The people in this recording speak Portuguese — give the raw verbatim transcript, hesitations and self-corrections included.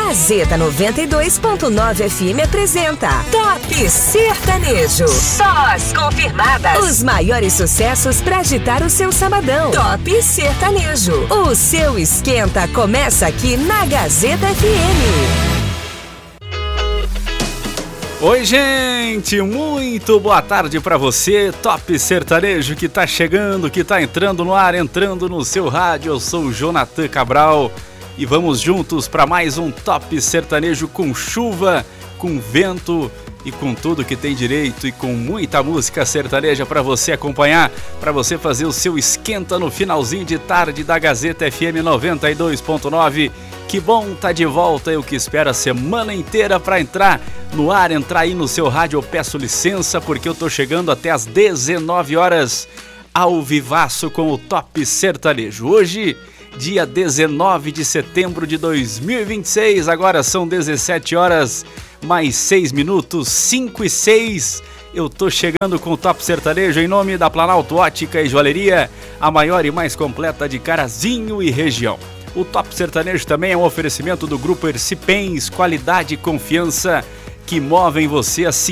Gazeta noventa e dois ponto nove F M apresenta Top Sertanejo. Só as confirmadas. Os maiores sucessos pra agitar o seu sabadão. Top Sertanejo. O seu esquenta começa aqui na Gazeta F M. Oi, gente, muito boa tarde pra você, Top Sertanejo que tá chegando, que tá entrando no ar, entrando no seu rádio. Eu sou o Jonathan Cabral e vamos juntos para mais um Top Sertanejo com chuva, com vento e com tudo que tem direito e com muita música sertaneja para você acompanhar, para você fazer o seu esquenta no finalzinho de tarde da Gazeta F M noventa e dois ponto nove. Que bom tá de volta, eu que espero a semana inteira para entrar no ar, entrar aí no seu rádio. Eu peço licença porque eu tô chegando até às dezenove horas ao vivaço com o Top Sertanejo. Hoje, dia dezenove de setembro de dois mil e vinte e seis, agora são dezessete horas mais seis minutos, cinco e seis. Eu tô chegando com o Top Sertanejo em nome da Planalto Ótica e Joalheria, a maior e mais completa de Carazinho e região. O Top Sertanejo também é um oferecimento do Grupo Ercipens, qualidade e confiança que movem você a